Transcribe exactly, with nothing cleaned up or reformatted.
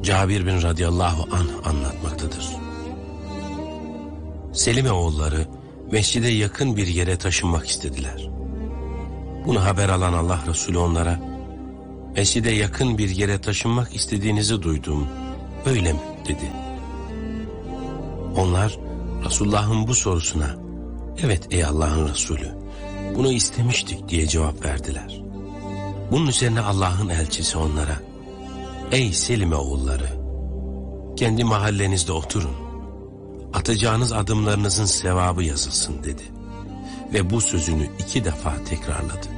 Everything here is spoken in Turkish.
Cabir bin radıyallahu anh anlatmaktadır. Selime oğulları mescide yakın bir yere taşınmak istediler. Bunu haber alan Allah Resulü onlara, mescide yakın bir yere taşınmak istediğinizi duydum, öyle mi? Dedi. Onlar Resulullah'ın bu sorusuna, evet ey Allah'ın Resulü, bunu istemiştik diye cevap verdiler. Bunun üzerine Allah'ın elçisi onlara, ey Selime oğulları, kendi mahallenizde oturun, atacağınız adımlarınızın sevabı yazılsın dedi. Ve bu sözünü iki defa tekrarladı.